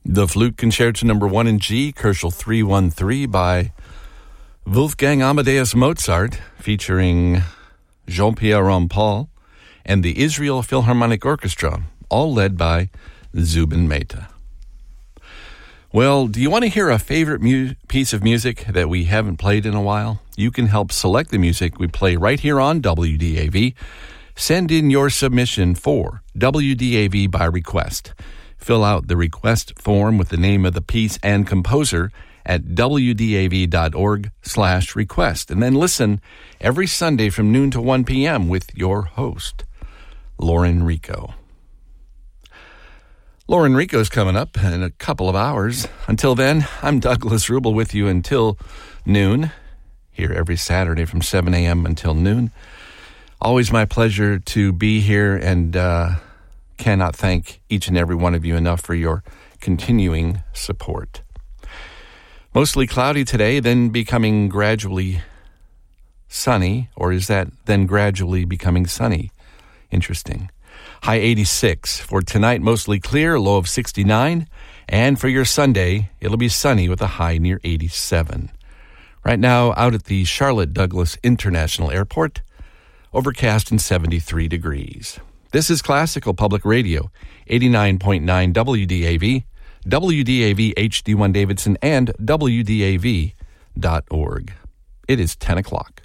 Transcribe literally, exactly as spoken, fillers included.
The Flute Concerto Number one in G, Koelschel three one three by Wolfgang Amadeus Mozart, featuring Jean-Pierre Rampal and the Israel Philharmonic Orchestra, all led by Zubin Mehta. Well, do you want to hear a favorite mu- piece of music that we haven't played in a while? You can help select the music we play right here on W D A V. Send in your submission for W D A V by request. Fill out the request form with the name of the piece and composer at W D A V dot org slash request. And then listen every Sunday from noon to one p.m. with your host, Lauren Rico. Lauren Rico's coming up in a couple of hours. Until then, I'm Douglas Rubel with you until noon, here every Saturday from seven a.m. until noon. Always my pleasure to be here, and uh, cannot thank each and every one of you enough for your continuing support. Mostly cloudy today, then becoming gradually sunny, or is that then gradually becoming sunny? Interesting. High eighty-six. For tonight, mostly clear, low of sixty-nine. And for your Sunday, it'll be sunny with a high near eighty-seven. Right now, out at the Charlotte Douglas International Airport, overcast and seventy-three degrees. This is Classical Public Radio, eighty-nine point nine W D A V, W D A V H D one Davidson, and W D A V dot org. It is ten o'clock.